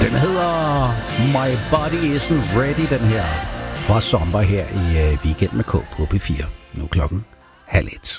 Den hedder My Body Isn't Ready, den her fra Sommer her i Weekend med K på P4. Nu klokken 12:30.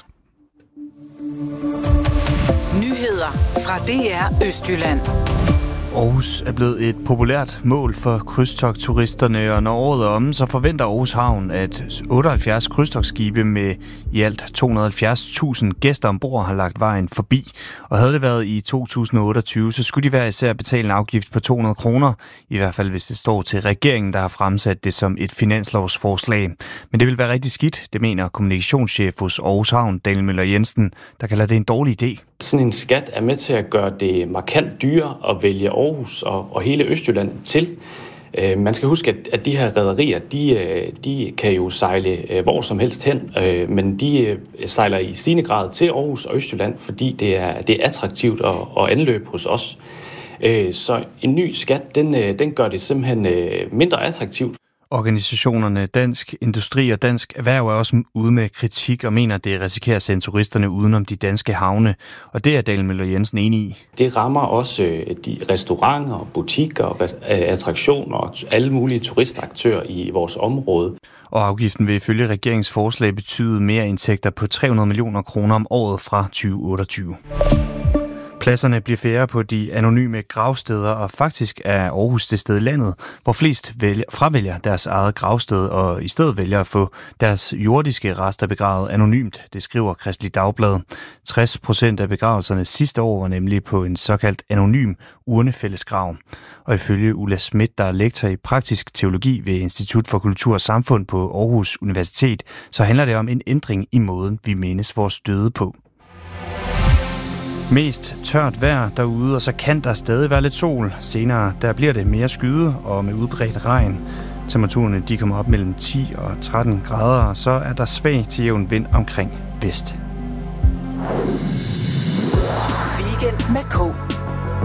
Nyheder fra DR Østjylland. Aarhus er blevet et populært mål for krydstogtturisterne, og når året er omme, så forventer Aarhus Havn, at 78 krydstogtskibe med i alt 270.000 gæster ombord har lagt vejen forbi. Og havde det været i 2028, så skulle de hver især betale en afgift på 200 kroner, i hvert fald hvis det står til regeringen, der har fremsat det som et finanslovsforslag. Men det vil være rigtig skidt, det mener kommunikationschef hos Aarhus Havn, Daniel Møller Jensen, der kalder det en dårlig idé. Sådan en skat er med til at gøre det markant dyrere at vælge Aarhus og hele Østjylland til. Man skal huske, at de her rederier, de kan jo sejle hvor som helst hen, men de sejler i stigende grad til Aarhus og Østjylland, fordi det er attraktivt at anløbe hos os. Så en ny skat, den gør det simpelthen mindre attraktivt. Organisationerne Dansk Industri og Dansk Erhverv er også ude med kritik og mener, at det risikerer at sende turisterne udenom de danske havne. Og det er Daniel Møller Jensen enig i. Det rammer også de restauranter, butikker, attraktioner og alle mulige turistaktører i vores område. Og afgiften vil ifølge regeringens forslag betyde mere indtægter på 300 millioner kroner om året fra 2028. Pladserne bliver færre på de anonyme gravsteder, og faktisk er Aarhus det sted i landet, hvor flest fravælger deres eget gravsted og i stedet vælger at få deres jordiske rester begravet anonymt, det skriver Kristeligt Dagblad. 60% af begravelserne sidste år var nemlig på en såkaldt anonym urnefællesgrav. Og ifølge Ulla Schmidt, der er lektor i praktisk teologi ved Institut for Kultur og Samfund på Aarhus Universitet, så handler det om en ændring i måden, vi mindes vores døde på. Mest tørt vejr derude, og så kan der stadig være lidt sol. Senere der bliver det mere skyde og med udbredt regn. Temperaturerne de kommer op mellem 10 og 13 grader, og så er der svag til jævn vind omkring vest. Weekend med K.